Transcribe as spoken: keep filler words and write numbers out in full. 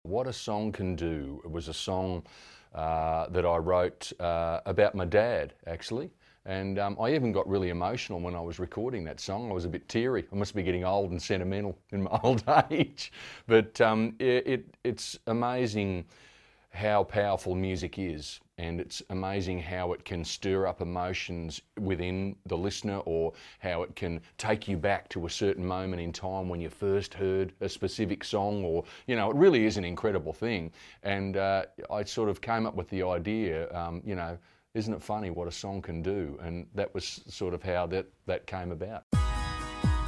What a Song Can Do. It was a song uh, that I wrote uh, about my dad, actually. And um, I even got really emotional when I was recording that song. I was a bit teary. I must be getting old and sentimental in my old age. But um, it, it, it's amazing how powerful music is, and it's amazing how it can stir up emotions within the listener, or how it can take you back to a certain moment in time when you first heard a specific song, or, you know, it really is an incredible thing. And uh, I sort of came up with the idea, um, you know, isn't it funny what a song can do? And that was sort of how that, that came about.